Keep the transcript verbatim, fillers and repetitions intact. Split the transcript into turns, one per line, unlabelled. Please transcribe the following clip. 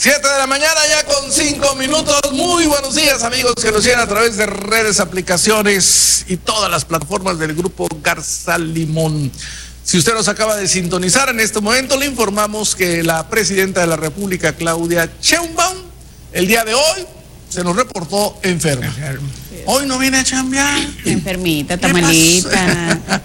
Siete de la mañana ya con cinco minutos. Muy buenos días, amigos que nos siguen a través de redes, aplicaciones y todas las plataformas del Grupo Garza Limón. Si usted nos acaba de sintonizar en este momento, le informamos que la presidenta de la República, Claudia Sheinbaum, el día de hoy se nos reportó enferma. Hoy no viene a chambear.
Enfermita, está malita.